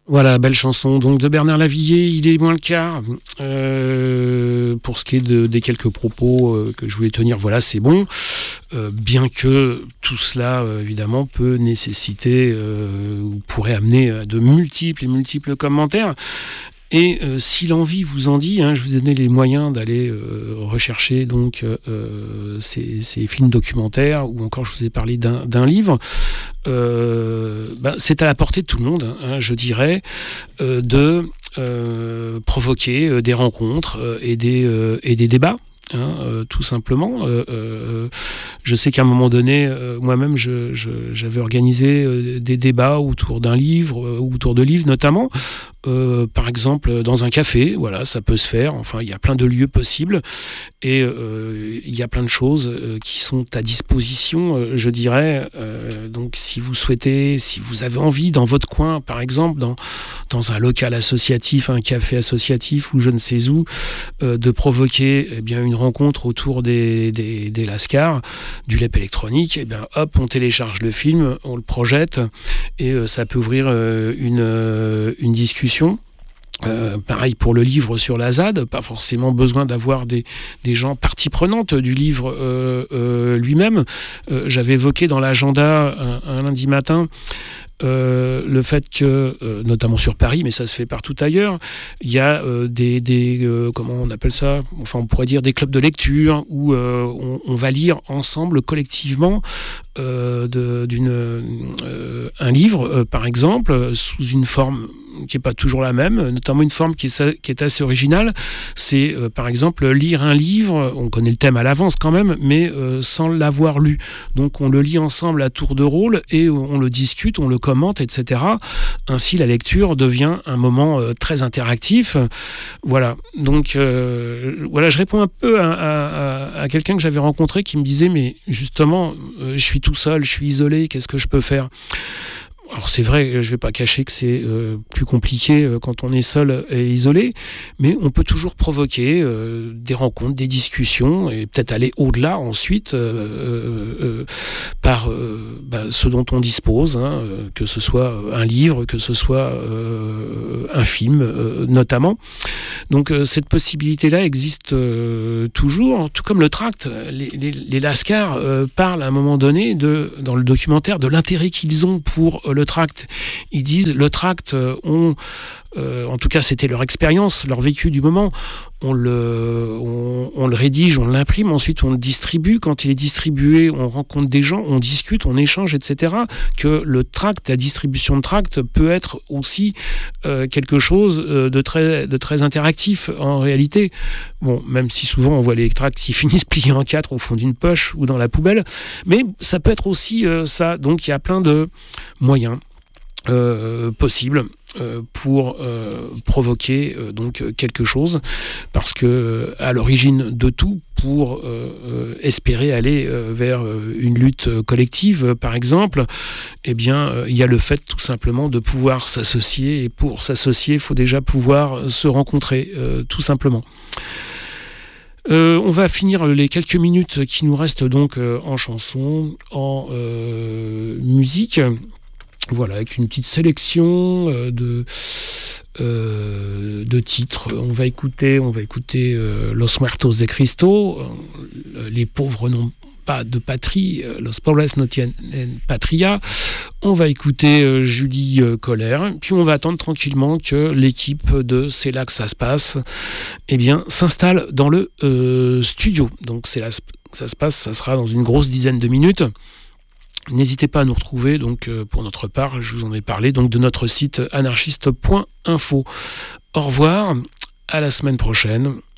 Voilà, belle chanson donc de Bernard Lavilliers, il est moins le quart. Pour ce qui est des quelques propos que je voulais tenir, voilà, c'est bon. Bien que tout cela, évidemment, peut nécessiter ou pourrait amener à de multiples commentaires. Et si l'envie vous en dit, je vous ai donné les moyens d'aller rechercher donc ces films documentaires, ou encore je vous ai parlé d'un livre. C'est à la portée de tout le monde, je dirais, de provoquer des rencontres et des débats. Tout simplement. Je sais qu'à un moment donné, moi-même, j'avais organisé des débats autour d'un livre, ou autour de livres notamment. Par exemple, dans un café, voilà, ça peut se faire. Enfin, il y a plein de lieux possibles et il y a plein de choses qui sont à disposition, je dirais. Donc, si vous souhaitez, si vous avez envie dans votre coin, par exemple, dans un local associatif, un café associatif ou je ne sais où, de provoquer une rencontre autour des lascars, du LEP électronique, hop, on télécharge le film, on le projette et ça peut ouvrir une discussion. Pareil pour le livre sur la ZAD, pas forcément besoin d'avoir des gens partie prenante du livre lui-même. J'avais évoqué dans l'agenda un lundi matin le fait que, notamment sur Paris, mais ça se fait partout ailleurs, il y a comment on appelle ça ? Enfin, on pourrait dire des clubs de lecture où on va lire ensemble, collectivement, un livre, par exemple, sous une forme qui n'est pas toujours la même, notamment une forme qui est assez originale. C'est, par exemple, lire un livre, on connaît le thème à l'avance quand même, mais sans l'avoir lu. Donc on le lit ensemble à tour de rôle et on le discute, on le commente, etc. Ainsi, la lecture devient un moment très interactif. Voilà. Donc, je réponds un peu à quelqu'un que j'avais rencontré qui me disait, mais justement, je suis tout seul, je suis isolé, qu'est-ce que je peux faire ? Alors c'est vrai, je ne vais pas cacher que c'est plus compliqué quand on est seul et isolé, mais on peut toujours provoquer des rencontres, des discussions, et peut-être aller au-delà ensuite par ce dont on dispose, que ce soit un livre, que ce soit un film notamment. Donc cette possibilité-là existe toujours, tout comme le tract. Les lascars parlent à un moment donné, dans le documentaire, de l'intérêt qu'ils ont pour le tract. Ils disent le tract, en tout cas c'était leur expérience, leur vécu du moment, on le rédige, on l'imprime, ensuite on le distribue. Quand il est distribué, on rencontre des gens, on discute, on échange, etc. Que le tract, la distribution de tract peut être aussi quelque chose de très interactif en réalité. Bon, même si souvent on voit les tracts qui finissent pliés en 4 au fond d'une poche ou dans la poubelle, mais ça peut être aussi ça. Donc il y a plein de moyens possibles pour provoquer donc quelque chose, parce que à l'origine de tout, pour espérer aller vers une lutte collective, par exemple, il y a le fait tout simplement de pouvoir s'associer, et pour s'associer, il faut déjà pouvoir se rencontrer, tout simplement. On va finir les quelques minutes qui nous restent donc en chanson, en musique. Voilà, avec une petite sélection de titres. On va écouter Los Muertos de Cristo, les pauvres n'ont pas de patrie, Los Pobres no tienen patria. On va écouter Julie Colère, puis on va attendre tranquillement que l'équipe de C'est là que ça se passe s'installe dans le studio. Donc c'est là que ça se passe, ça sera dans une grosse dizaine de minutes. N'hésitez pas à nous retrouver, donc pour notre part, je vous en ai parlé, donc de notre site anarchiste.info. Au revoir, à la semaine prochaine.